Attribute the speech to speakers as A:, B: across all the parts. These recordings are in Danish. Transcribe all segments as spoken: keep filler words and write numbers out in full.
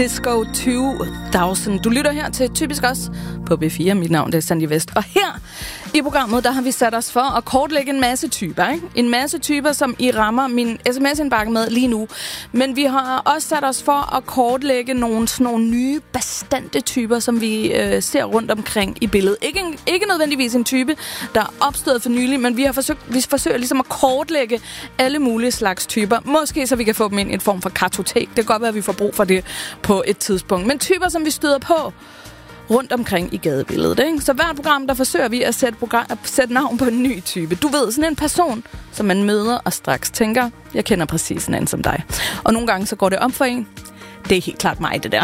A: Disco to tusind. Du lytter her til Typisk Os på B fire. Mit navn det er Sandy Vest. Og her i programmet, der har vi sat os for at kortlægge en masse typer. Ikke? En masse typer, som I rammer min sms-indbakke med lige nu. Men vi har også sat os for at kortlægge nogle, sådan nogle nye, bastante typer, som vi øh, ser rundt omkring i billedet. Ikke, en, ikke nødvendigvis en type, der er opstået for nylig, men vi har forsøgt, vi forsøger ligesom at kortlægge alle mulige slags typer. Måske så vi kan få dem ind i en form for kartotek. Det kan godt være, at vi får brug for det på et tidspunkt. Men typer, som vi støder på rundt omkring i gadebilledet. Ikke? Så hvert program, der forsøger vi at sætte, program, at sætte navn på en ny type. Du ved, sådan en person, som man møder og straks tænker, jeg kender præcis sådan en som dig. Og nogle gange så går det om for en. Det er helt klart mig, det der.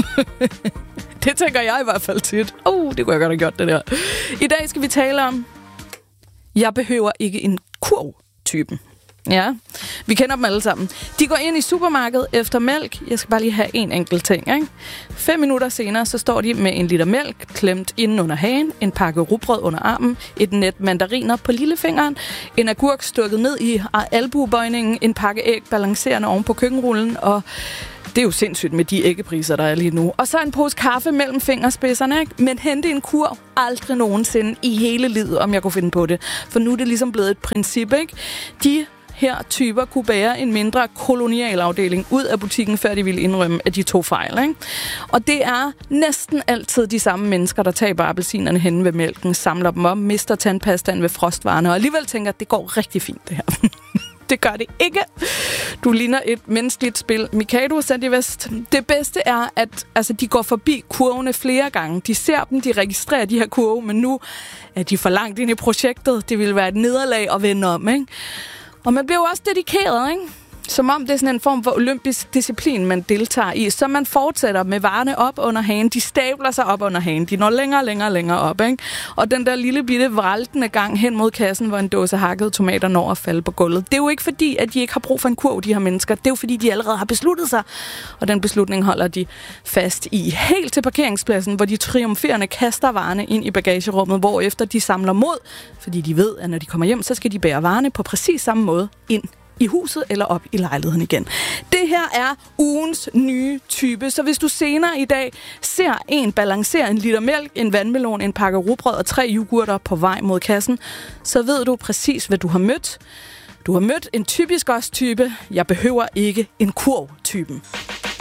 A: Det tænker jeg i hvert fald tit. Uh, det kunne jeg godt have gjort, det der. I dag skal vi tale om, jeg behøver ikke en kurv-typen. Ja, vi kender dem alle sammen. De går ind i supermarkedet efter mælk. Jeg skal bare lige have en enkelt ting, ikke? Fem minutter senere, så står de med en liter mælk klemt inden under hagen, en pakke rugbrød under armen, et net mandariner på lillefingeren, en agurk stukket ned i albuebøjningen, en pakke æg balancerende oven på køkkenrullen, og det er jo sindssygt med de æggepriser, der er lige nu. Og så en pose kaffe mellem fingerspidserne, ikke? Men hente en kur aldrig nogensinde i hele livet, om jeg kunne finde på det. For nu er det ligesom blevet et princip, ikke? De her typer kunne bære en mindre kolonialafdeling ud af butikken, før de ville indrømme, at de tog fejl. Ikke? Og det er næsten altid de samme mennesker, der taber appelsinerne henne ved mælken, samler dem op, mister tandpastaen ved frostvarerne, og alligevel tænker, at det går rigtig fint, det her. Det gør det ikke. Du ligner et menneskeligt spil. Mikado, Sandy Vest. Det bedste er, at altså, de går forbi kurvene flere gange. De ser dem, de registrerer de her kurve, men nu er de for langt ind i projektet. Det vil være et nederlag at vende om, ikke? Og man bliver jo også dedikeret, ikke? Som om det er sådan en form for olympisk disciplin, man deltager i. Så man fortsætter med varerne op under hagen. De stabler sig op under hagen. De når længere og længere og længere op, ikke? Og den der lille bitte vraltende gang hen mod kassen, hvor en dåse hakkede tomater når at falde på gulvet. Det er jo ikke fordi, at de ikke har brug for en kurv, de her mennesker. Det er jo fordi, de allerede har besluttet sig. Og den beslutning holder de fast i. Helt til parkeringspladsen, hvor de triumferende kaster varerne ind i bagagerummet, hvorefter de samler mod. Fordi de ved, at når de kommer hjem, så skal de bære varerne på præcis samme måde ind i huset eller op i lejligheden igen. Det her er ugens nye type, så hvis du senere i dag ser en balancere en liter mælk, en vandmelon, en pakke rugbrød og tre yoghurter på vej mod kassen, så ved du præcis, hvad du har mødt. Du har mødt en typisk os type. Jeg behøver ikke en kurv-typen.